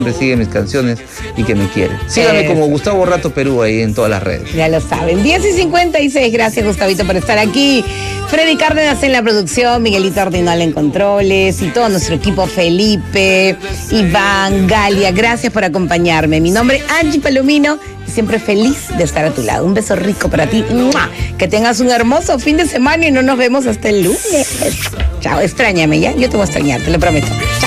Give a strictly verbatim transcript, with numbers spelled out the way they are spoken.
sigue mis canciones y que me quiere. Síganme como Gustavo Rato Perú ahí en todas las redes. Ya lo saben. diez y cincuenta y seis. Gracias, Gustavito, por estar aquí. Freddy Cárdenas en la producción, Miguelito Ordinal en controles y todo nuestro equipo, Felipe, Iván, Galia. Gracias por acompañarme. Mi nombre es Angie Palomino. Siempre feliz de estar a tu lado. Un beso rico para ti. ¡Mua! Que tengas un hermoso fin de semana y no nos vemos hasta el lunes. Chao, extrañame ya. Yo te voy a extrañar, te lo prometo.